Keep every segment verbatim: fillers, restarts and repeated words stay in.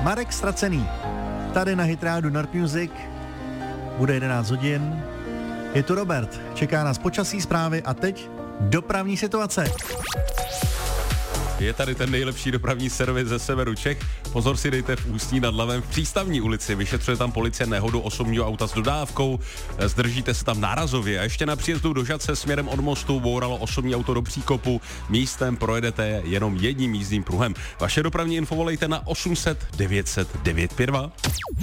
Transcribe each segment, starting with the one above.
Marek Ztracený. Tady na Hit Radio Nord Music. Bude jedenáct hodin. Je tu Robert. Čeká nás počasí, zprávy a teď dopravní situace. Je tady ten nejlepší dopravní servis ze severu Čech. Pozor si dejte v Ústí nad Labem v Přístavní ulici. Vyšetřuje tam policie nehodu osobního auta s dodávkou. Zdržíte se tam nárazově. A ještě na příjezdu do Žatce směrem od mostu bouralo osobní auto do příkopu. Místem projedete jenom jedním jízdním pruhem. Vaše dopravní info volejte na osm set devět set devět pět dva.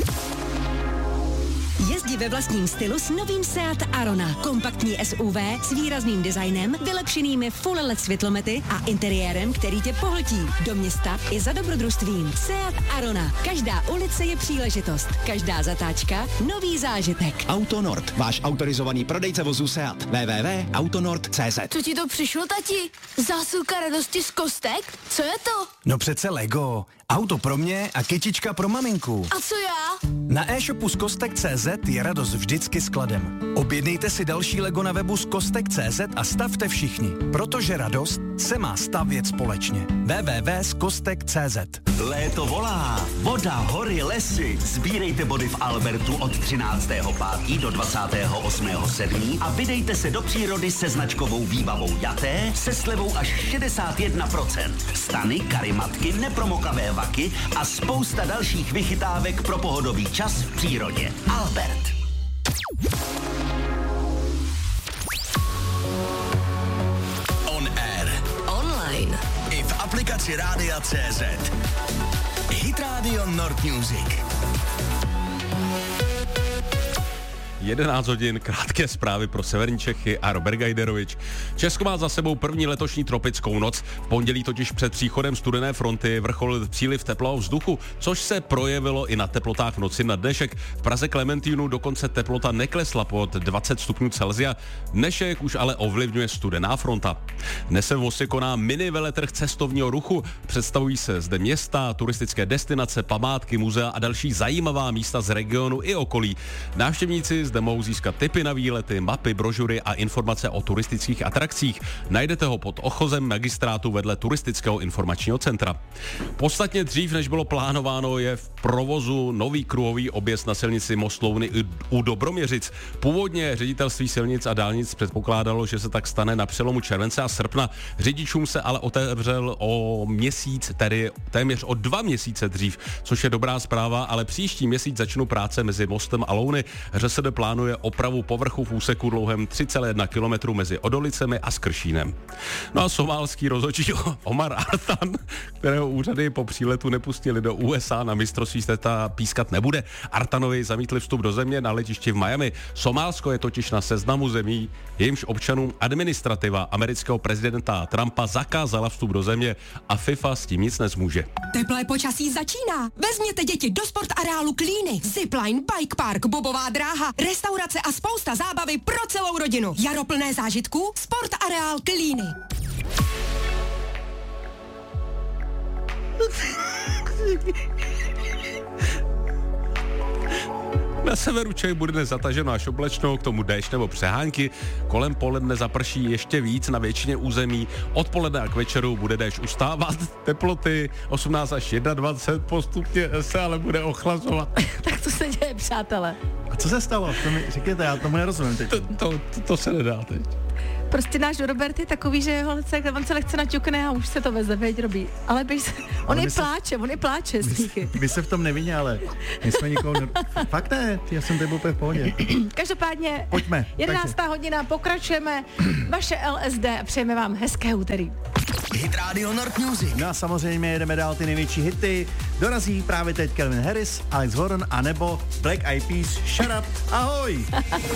Jezdí ve vlastním stylu s novým Seat Arona. Kompaktní S U V s výrazným designem, vylepšenými full L E D světlomety a interiérem, který tě pohltí. Do města i za dobrodružstvím. Seat Arona. Každá ulice je příležitost. Každá zatáčka nový zážitek. Autonord, váš autorizovaný prodejce vozů Seat. w w w tečka autonord tečka c z. Co ti to přišlo, tati? Zásilka radosti z kostek? Co je to? No přece Lego. Auto pro mě a kytička pro maminku. A co já? Na e-shopu z kostek tečka c z je radost vždycky skladem. Objednejte si další Lego na webu z kostek tečka c z a stavte všichni, protože radost se má stavět společně. w w w tečka z kostek tečka c z. Léto volá, voda, hory, lesy. Sbírejte body v Albertu od třináctého pátého do dvacátého osmého sedmého a vydejte se do přírody se značkovou výbavou Jaté se slevou až šedesát jedna procent. Stany, karimatky, nepromokavé vaky a spousta dalších vychytávek pro pohodový čas v přírodě. Albert. On air. Online. I v aplikaci Rádia C Z. Hit Radio Nord Music. jedenáct hodin, krátké zprávy pro severní Čechy a Robert Gajderovič. Česko má za sebou první letošní tropickou noc. V pondělí totiž před příchodem studené fronty vrcholil příliv teplého vzduchu, což se projevilo i na teplotách v noci na dnešek. V Praze Klementínu dokonce teplota neklesla pod dvacet stupňů Celsia. Dnešek už ale ovlivňuje studená fronta. Dnes se v Mostě koná mini veletrh cestovního ruchu. Představují se zde města, turistické destinace, památky, muzea a další zajímavá místa z regionu i okolí. Návštěvníci zde mohou získat tipy na výlety, mapy, brožury a informace o turistických atrakcích. Najdete ho pod ochozem magistrátu vedle turistického informačního centra. Podstatně dřív, než bylo plánováno, je v provozu nový kruhový objezd na silnici Most Louny u Dobroměřic. Původně ředitelství silnic a dálnic předpokládalo, že se tak stane na přelomu července a srpna. Řidičům se ale otevřel o měsíc, tedy téměř o dva měsíce dřív, což je dobrá zpráva, ale příští měsíc začnou práce mezi Mostem a Louny. ŘSD plánuje opravu povrchu v úseku dlouhém tři celé jedna kilometru mezi Odolicemi a Skršínem. No a somálský rozhodčí Omar Artan, kterého úřady po příletu nepustili do U S A na mistrovství světa, pískat nebude. Artanovi zamítli vstup do země na letišti v Miami. Somálsko je totiž na seznamu zemí, jejímž občanům administrativa amerického prezidenta Trumpa zakázala vstup do země a FIFA s tím nic nezmůže. Teplé počasí začíná. Vezměte děti do sport areálu Klíny. Zipline, bike park, bobová dráha, restaurace a spousta zábavy pro celou rodinu. Jaro plné zážitků, sport areál Klíny. Na severu Čech bude dnes zataženo až oblačno, k tomu déšť nebo přehánky. Kolem poledne zaprší ještě víc na většině území. Odpoledne a k večeru bude déšť ustávat. Teploty osmnáct až dvacet jedna, postupně se ale bude ochlazovat. Tak to se děje, přátelé. A co se stalo? To mi řekněte, já tomu nerozumím teď. To, to, to, to se nedá teď. Prostě náš Robert je takový, že ho on se lehce naťukne a už se to veze, veď robí. Ale běž se, on ale je se, pláče, on je pláče, stíky. Vy se v tom nevině, ale my jsme nikoho ne... Fakt ne, já jsem tady byl úplně v pohodě. Každopádně, pojďme. jedenáctá hodina, pokračujeme. Vaše L S D a přejeme vám hezké úterý. Hit Radio Nord Music. No a samozřejmě jedeme dál ty největší hity. Dorazí právě teď Calvin Harris, Alex Warren a nebo Black Eyed Peas, Shut Up, ahoj!